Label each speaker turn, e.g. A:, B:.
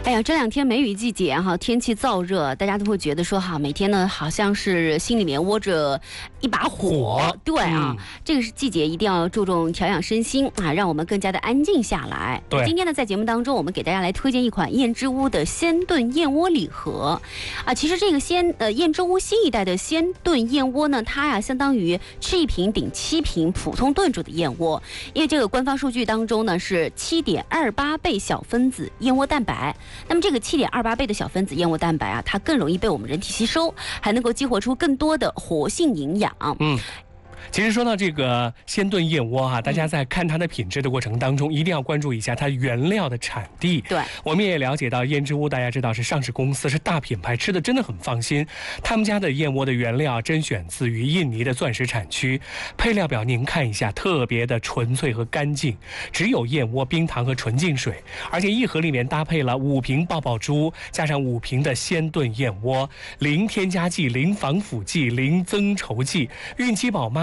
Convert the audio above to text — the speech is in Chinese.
A: 哎呀，这两天梅雨季节哈，天气燥热，大家都会觉得说哈，每天呢好像是心里面窝着一把火。对啊，这个是季节一定要注重调养身心啊，让我们更加的安静下来。
B: 对，
A: 今天呢，在节目当中，我们给大家来推荐一款燕之屋的鲜炖燕窝礼盒啊。其实这个燕之屋新一代的鲜炖燕窝呢，它呀相当于吃一瓶顶7瓶普通炖煮的燕窝，因为这个官方数据当中呢是7.28倍小分子燕窝蛋白。那么这个7.28倍的小分子燕窝蛋白啊，它更容易被我们人体吸收，还能够激活出更多的活性营养。
B: 其实说到这个鲜炖燕窝大家在看它的品质的过程当中，一定要关注一下它原料的产地。
A: 对，
B: 我们也了解到燕之屋，大家知道是上市公司，是大品牌，吃的真的很放心。他们家的燕窝的原料甄选自于印尼的钻石产区，配料表您看一下，特别的纯粹和干净，只有燕窝、冰糖和纯净水，而且一盒里面搭配了5瓶爆爆珠，加上5瓶的鲜炖燕窝，零添加剂、零防腐剂、零增稠剂，孕期宝妈